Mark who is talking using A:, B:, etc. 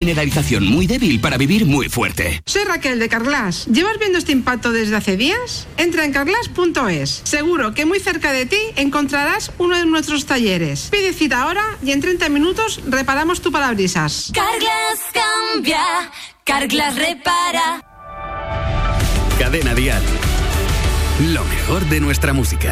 A: Mineralización muy débil para vivir muy fuerte.
B: Soy Raquel de Carglass. ¿Llevas viendo este impacto desde hace días? Entra en carglass.es. Seguro que muy cerca de ti encontrarás uno de nuestros talleres. Pide cita ahora y en 30 minutos reparamos tu parabrisas.
C: Carglass cambia, Carglass repara.
D: Cadena Dial. Lo mejor de nuestra música.